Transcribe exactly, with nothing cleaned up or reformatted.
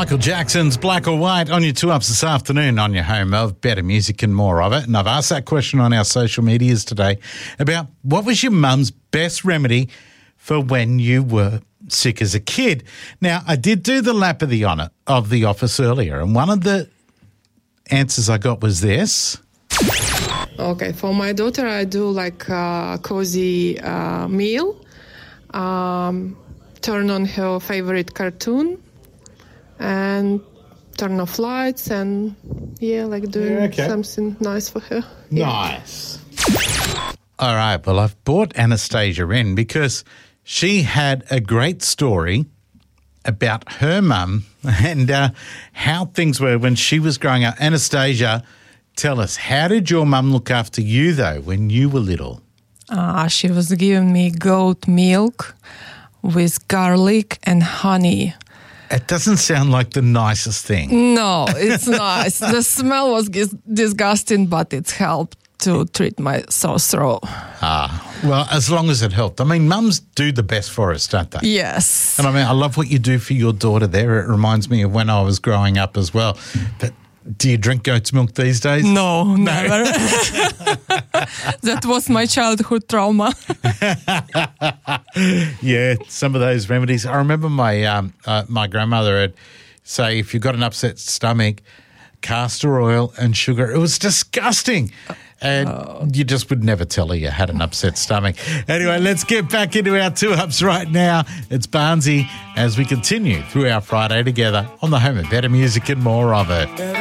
Michael Jackson's Black or White on your two-ups this afternoon on your home of better music and more of it. And I've asked that question on our social medias today about what was your mum's best remedy for when you were sick as a kid. Now, I did do the lap of the honor of the office earlier, and one of the answers I got was this. Okay, for my daughter, I do like a cozy uh, meal, um, turn on her favorite cartoon, and turn off lights, and yeah, like doing Yeah, okay. something nice for her. Nice. All right, well, I've brought Anastasia in because she had a great story about her mum and uh, how things were when she was growing up. Anastasia, tell us, how did your mum look after you, though, when you were little? Uh, she was giving me goat milk with garlic and honey. It doesn't sound like the nicest thing. No, it's nice. The smell was dis- disgusting, but it helped to treat my sore throat. Ah, well, as long as it helped. I mean, mums do the best for us, don't they? Yes. And I mean, I love what you do for your daughter there. It reminds me of when I was growing up as well. But do you drink goat's milk these days? No, never. That was my childhood trauma. Yeah, some of those remedies. I remember my um, uh, my grandmother would say, if you've got an upset stomach, castor oil and sugar. It was disgusting. And oh. you just would never tell her you had an upset stomach. Anyway, let's get back into our two-ups right now. It's Barnsey as we continue through our Friday together on the home of better music and more of it.